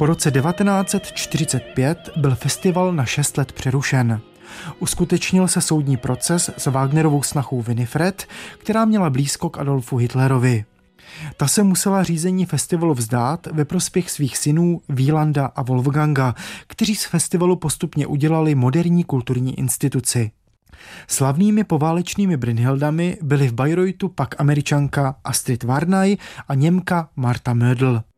Po roce 1945 byl festival na 6 let přerušen. Uskutečnil se soudní proces s Wagnerovou snachou Winifred, která měla blízko k Adolfu Hitlerovi. Ta se musela řízení festivalu vzdát ve prospěch svých synů Wielanda a Wolfganga, kteří z festivalu postupně udělali moderní kulturní instituci. Slavnými poválečnými Brynhildami byly v Bayreuthu pak Američanka Astrid Varnay a Němka Martha Mödl.